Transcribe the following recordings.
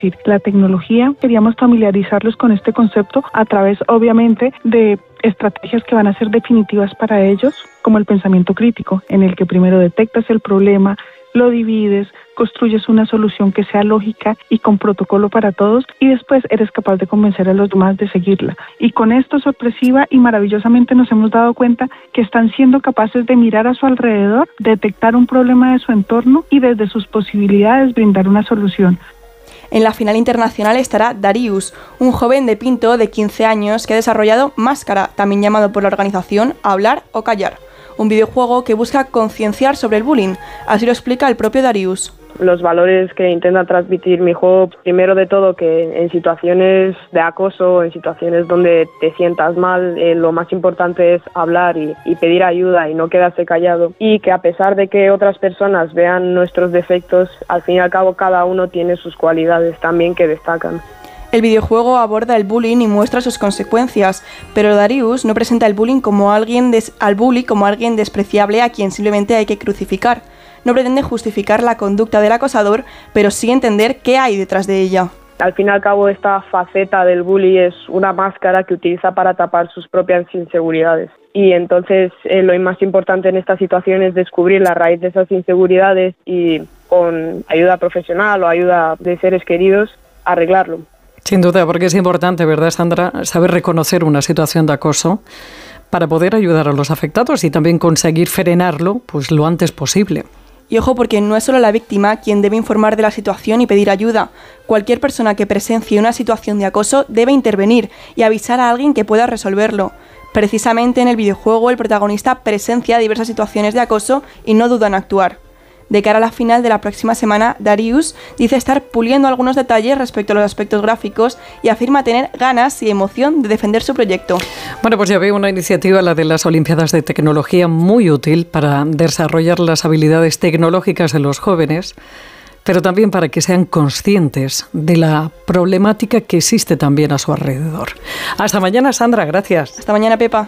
la tecnología. Queríamos familiarizarlos con este concepto a través, obviamente, de estrategias que van a ser definitivas para ellos, como el pensamiento crítico, en el que primero detectas el problema, lo divides, construyes una solución que sea lógica y con protocolo para todos, y después eres capaz de convencer a los demás de seguirla. Y con esto sorpresiva y maravillosamente nos hemos dado cuenta que están siendo capaces de mirar a su alrededor, detectar un problema de su entorno y desde sus posibilidades brindar una solución. En la final internacional estará Darius, un joven de Pinto de 15 años que ha desarrollado Máscara, también llamado por la organización Hablar o Callar, un videojuego que busca concienciar sobre el bullying. Así lo explica el propio Darius. Los valores que intenta transmitir mi juego, primero de todo, que en situaciones de acoso, en situaciones donde te sientas mal, lo más importante es hablar y pedir ayuda y no quedarse callado, y que a pesar de que otras personas vean nuestros defectos, al fin y al cabo cada uno tiene sus cualidades también que destacan. El videojuego aborda el bullying y muestra sus consecuencias, pero Darius no presenta al bully como alguien despreciable a quien simplemente hay que crucificar. No pretende justificar la conducta del acosador, pero sí entender qué hay detrás de ella. Al fin y al cabo, esta faceta del bully es una máscara que utiliza para tapar sus propias inseguridades. Y entonces lo más importante en esta situación es descubrir la raíz de esas inseguridades y con ayuda profesional o ayuda de seres queridos arreglarlo. Sin duda, porque es importante, ¿verdad, Sandra?, saber reconocer una situación de acoso para poder ayudar a los afectados y también conseguir frenarlo pues lo antes posible. Y ojo, porque no es solo la víctima quien debe informar de la situación y pedir ayuda. Cualquier persona que presencie una situación de acoso debe intervenir y avisar a alguien que pueda resolverlo. Precisamente en el videojuego el protagonista presencia diversas situaciones de acoso y no duda en actuar. De cara a la final de la próxima semana, Darius dice estar puliendo algunos detalles respecto a los aspectos gráficos y afirma tener ganas y emoción de defender su proyecto. Bueno, pues ya veo una iniciativa, la de las Olimpiadas de Tecnología, muy útil para desarrollar las habilidades tecnológicas de los jóvenes, pero también para que sean conscientes de la problemática que existe también a su alrededor. Hasta mañana, Sandra, gracias. Hasta mañana, Pepa.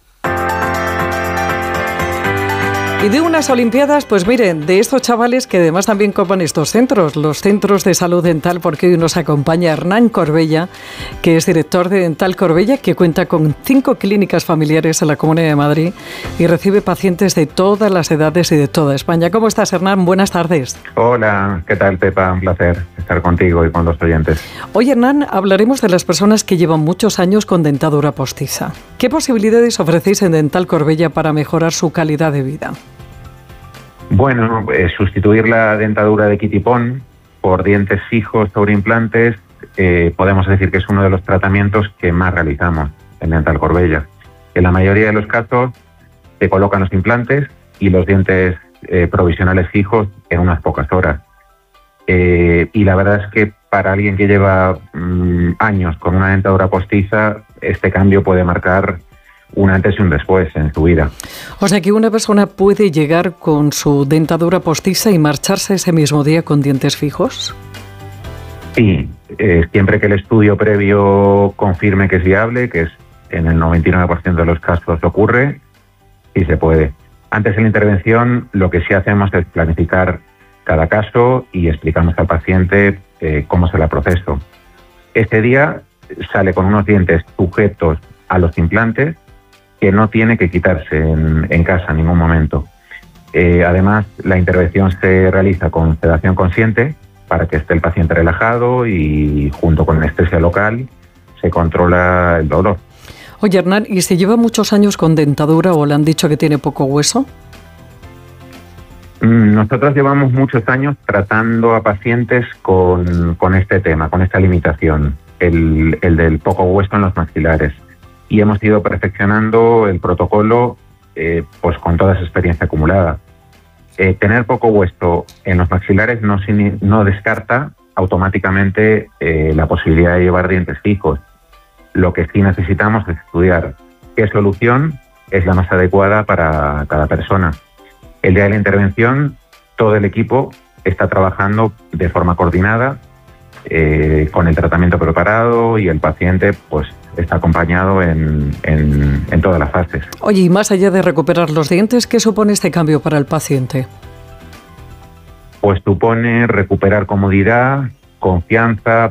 Y de unas Olimpiadas, pues miren, de estos chavales que además también copan estos centros, los centros de salud dental, porque hoy nos acompaña Hernán Corbella, que es director de Dental Corbella, que cuenta con 5 clínicas familiares en la Comunidad de Madrid y recibe pacientes de todas las edades y de toda España. ¿Cómo estás, Hernán? Buenas tardes. Hola, ¿qué tal, Pepa? Un placer estar contigo y con los oyentes. Hoy, Hernán, hablaremos de las personas que llevan muchos años con dentadura postiza. ¿Qué posibilidades ofrecéis en Dental Corbella para mejorar su calidad de vida? Bueno, sustituir la dentadura de quitipón por dientes fijos sobre implantes, podemos decir que es uno de los tratamientos que más realizamos en Dental Corbella. En la mayoría de los casos se colocan los implantes y los dientes provisionales fijos en unas pocas horas. Y la verdad es que para alguien que lleva años con una dentadura postiza, este cambio puede marcar un antes y un después en su vida. O sea que una persona puede llegar con su dentadura postiza y marcharse ese mismo día con dientes fijos. Sí, siempre que el estudio previo confirme que es viable, que es en el 99% de los casos ocurre, sí se puede. Antes de la intervención, lo que sí hacemos es planificar cada caso y explicamos al paciente cómo será el proceso. Este día sale con unos dientes sujetos a los implantes que no tiene que quitarse en casa en ningún momento. Además, la intervención se realiza con sedación consciente para que esté el paciente relajado y junto con anestesia local se controla el dolor. Oye, Hernán, ¿y si lleva muchos años con dentadura o le han dicho que tiene poco hueso? Nosotros llevamos muchos años tratando a pacientes con este tema, con esta limitación, el del poco hueso en los maxilares. Y hemos ido perfeccionando el protocolo pues con toda esa experiencia acumulada. Tener poco hueso en los maxilares no descarta automáticamente la posibilidad de llevar dientes fijos. Lo que sí necesitamos es estudiar qué solución es la más adecuada para cada persona. El día de la intervención, todo el equipo está trabajando de forma coordinada, con el tratamiento preparado y el paciente pues está acompañado en todas las fases. Oye, y más allá de recuperar los dientes, ¿qué supone este cambio para el paciente? Pues supone recuperar comodidad, confianza,